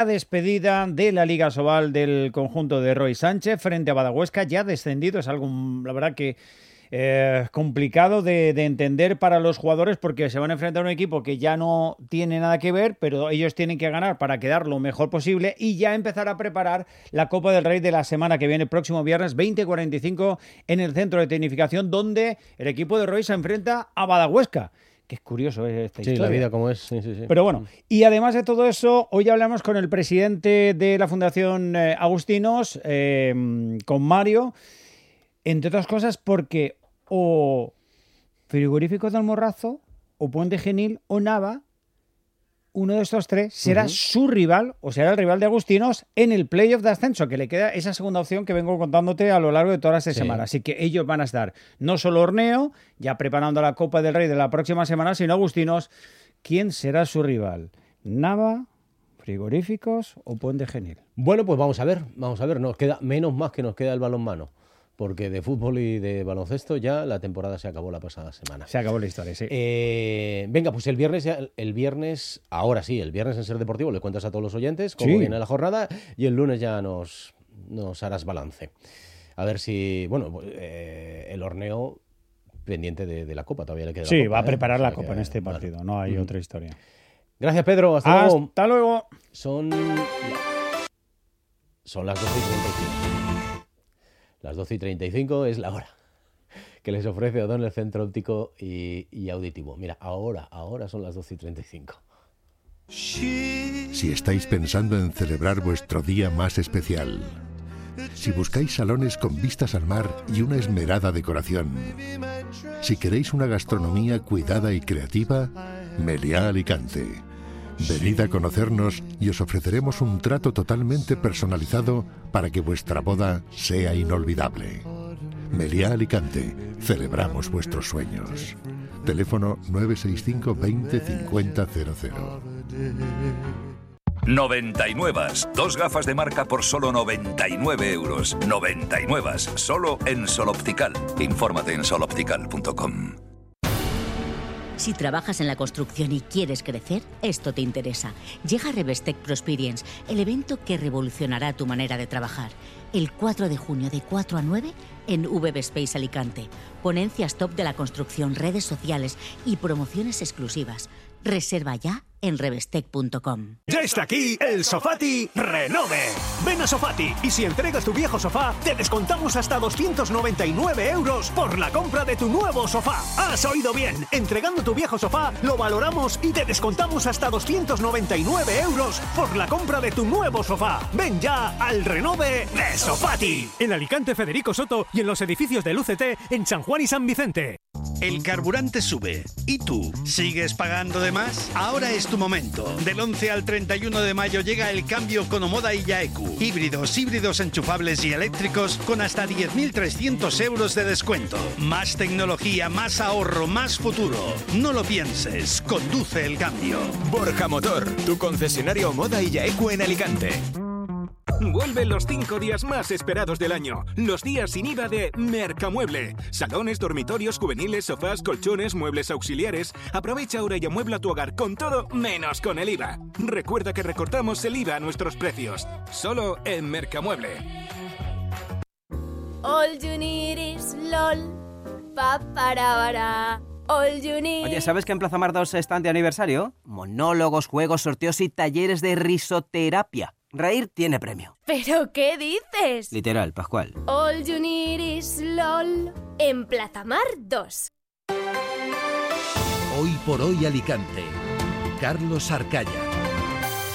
La despedida de la Liga Sobal del conjunto de Roy Sánchez frente a Badahuesca, ya descendido, es algo, la verdad que complicado de entender para los jugadores, porque se van a enfrentar a un equipo que ya no tiene nada que ver, pero ellos tienen que ganar para quedar lo mejor posible y ya empezar a preparar la Copa del Rey de la semana que viene, el próximo viernes 20:45 en el centro de tecnificación, donde el equipo de Roy se enfrenta a Badahuesca. Que es curioso esta historia. Sí, la vida como es. Sí. Pero bueno, y además de todo eso, hoy hablamos con el presidente de la Fundación Agustinos, con Mario, entre otras cosas porque o Frigorífico del Morrazo, o Puente Genil, o Nava, uno de estos tres será su rival, o será el rival de Agustinos en el playoff de ascenso, que le queda esa segunda opción que vengo contándote a lo largo de toda esta semana. Así que ellos van a estar no solo Orneo, ya preparando la Copa del Rey de la próxima semana, sino Agustinos. ¿Quién será su rival? ¿Nava, Frigoríficos o Puente Genil? Bueno, pues vamos a ver. Nos queda menos más que nos queda el balonmano. Porque de fútbol y de baloncesto ya la temporada se acabó la pasada semana. Se acabó la historia, sí. Venga, pues el viernes, ahora sí, el viernes en Ser Deportivo le cuentas a todos los oyentes cómo viene la jornada y el lunes ya nos harás balance. A ver si, el Orneo pendiente de la Copa, todavía le queda la Copa. Sí, va a preparar la Copa en este partido, no hay otra historia. Gracias, Pedro, hasta luego. Hasta luego. Son las 12:35. Las 12:35 es la hora que les ofrece Odón el centro óptico y auditivo. Mira, ahora son las 12:35. Si estáis pensando en celebrar vuestro día más especial, si buscáis salones con vistas al mar y una esmerada decoración, si queréis una gastronomía cuidada y creativa, Meliá Alicante. Venid a conocernos y os ofreceremos un trato totalmente personalizado para que vuestra boda sea inolvidable. Meliá Alicante, celebramos vuestros sueños. Teléfono 965 20 50 00. 99. Dos gafas de marca por solo 99 euros. 99. Solo en Sol Optical. Infórmate en soloptical.com. Si trabajas en la construcción y quieres crecer, esto te interesa. Llega Revestec Prosperience, el evento que revolucionará tu manera de trabajar. El 4 de junio de 4 a 9 en VB Space Alicante. Ponencias top de la construcción, redes sociales y promociones exclusivas. Reserva ya en revestec.com. Ya está aquí el Sofati Renove. Ven a Sofati y si entregas tu viejo sofá, te descontamos hasta 299 euros por la compra de tu nuevo sofá. ¿Has oído bien? Entregando tu viejo sofá, lo valoramos y te descontamos hasta 299 euros por la compra de tu nuevo sofá. Ven ya al Renove de Sofati. En Alicante, Federico Soto y en los edificios del UCT en San Juan y San Vicente. El carburante sube. ¿Y tú? ¿Sigues pagando de más? Ahora es tu momento. Del 11 al 31 de mayo llega el cambio con Omoda y Yaeku. Híbridos enchufables y eléctricos con hasta 10.300 euros de descuento. Más tecnología, más ahorro, más futuro. No lo pienses. Conduce el cambio. Borja Motor, tu concesionario Omoda y Yaeku en Alicante. Vuelven los 5 días más esperados del año. Los días sin IVA de Mercamueble. Salones, dormitorios, juveniles, sofás, colchones, muebles auxiliares. Aprovecha ahora y amuebla tu hogar con todo menos con el IVA. Recuerda que recortamos el IVA a nuestros precios. Solo en Mercamueble. All you need is LOL. Pa-para-para. All you need. Oye, ¿sabes que en Plaza Mar 2 están de aniversario? Monólogos, juegos, sorteos y talleres de risoterapia. Reír tiene premio. ¿Pero qué dices? Literal, Pascual. All you need is LOL en Plaza Mar 2. Hoy por hoy Alicante. Carlos Arcaya.